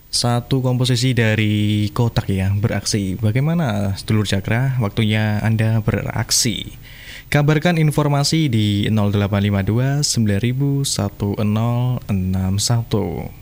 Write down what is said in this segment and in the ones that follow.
Satu komposisi dari kotak ya beraksi. Bagaimana sedulur Cakra? Waktunya Anda beraksi. Kabarkan informasi di 0852 9000 1061.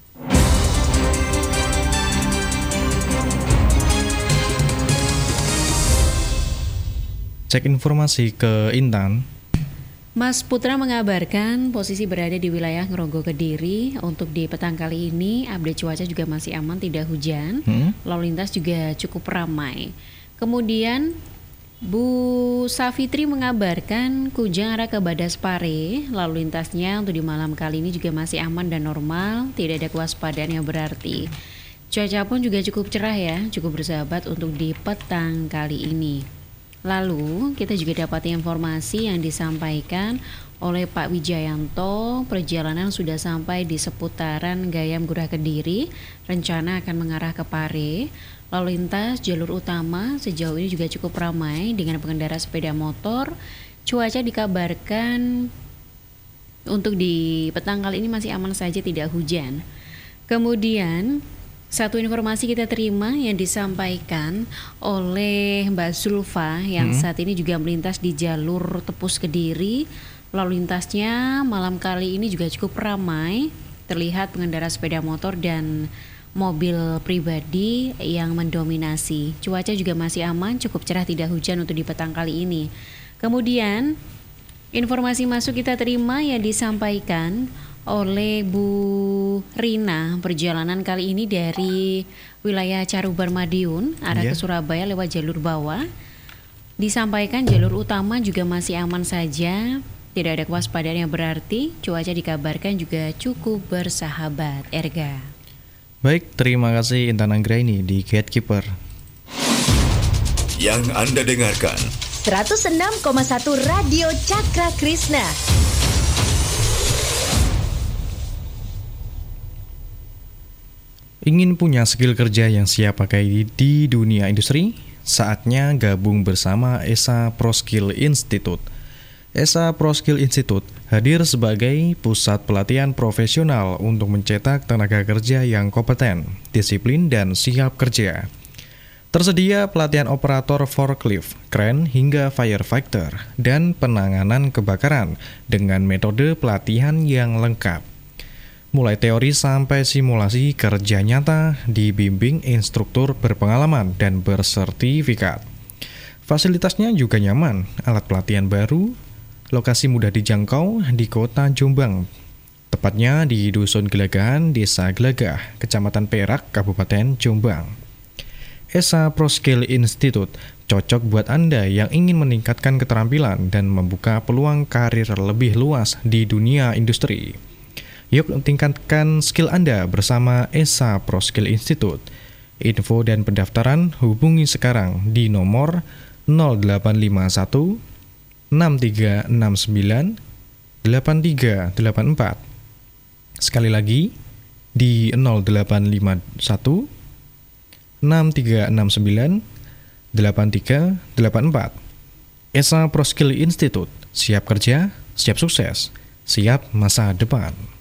Cek informasi ke Intan. Mas Putra mengabarkan posisi berada di wilayah Ngronggo Kediri. Untuk di petang kali ini update cuaca juga masih aman, tidak hujan. Lalu lintas juga cukup ramai. Kemudian Bu Safitri mengabarkan Kujang arah ke Badaspare. Lalu lintasnya untuk di malam kali ini juga masih aman dan normal, tidak ada kewaspadaan yang berarti. Cuaca pun juga cukup cerah ya, cukup bersahabat untuk di petang kali ini. Lalu kita juga dapat informasi yang disampaikan oleh Pak Wijayanto. Perjalanan sudah sampai di seputaran Gayam Gurah Kediri, rencana akan mengarah ke Pare. Lalu lintas jalur utama sejauh ini juga cukup ramai dengan pengendara sepeda motor. Cuaca dikabarkan untuk di petang kali ini masih aman saja, tidak hujan. Kemudian satu informasi kita terima yang disampaikan oleh Mbak Zulfa yang saat ini juga melintas di jalur Tepus Kediri. Lalu lintasnya malam kali ini juga cukup ramai, terlihat pengendara sepeda motor dan mobil pribadi yang mendominasi. Cuaca juga masih aman, cukup cerah, tidak hujan untuk di petang kali ini. Kemudian informasi masuk kita terima yang disampaikan oleh Bu Rina. Perjalanan kali ini dari wilayah Caruban Madiun arah ke Surabaya lewat jalur bawah. Disampaikan jalur utama juga masih aman saja, tidak ada kewaspadaan yang berarti. Cuaca dikabarkan juga cukup bersahabat. Erga. Baik, terima kasih Intan Anggraini di Gatekeeper. Yang Anda dengarkan 106,1 Radio Cakra Krishna. Ingin punya skill kerja yang siap pakai di dunia industri? Saatnya gabung bersama ESA ProSkill Institute. ESA ProSkill Institute hadir sebagai pusat pelatihan profesional untuk mencetak tenaga kerja yang kompeten, disiplin, dan siap kerja. Tersedia pelatihan operator forklift, kren, hingga firefighter, dan penanganan kebakaran dengan metode pelatihan yang lengkap. Mulai teori sampai simulasi kerja nyata, dibimbing instruktur berpengalaman dan bersertifikat. Fasilitasnya juga nyaman, alat pelatihan baru, lokasi mudah dijangkau di kota Jombang. Tepatnya di Dusun Gelagahan, Desa Gelagah, Kecamatan Perak, Kabupaten Jombang. ESA ProSkill Institute cocok buat Anda yang ingin meningkatkan keterampilan dan membuka peluang karir lebih luas di dunia industri. Yuk tingkatkan skill Anda bersama ESA ProSkill Institute. Info dan pendaftaran hubungi sekarang di nomor 0851 6369 8384. Sekali lagi di 0851 6369 8384. ESA ProSkill Institute, siap kerja, siap sukses, siap masa depan.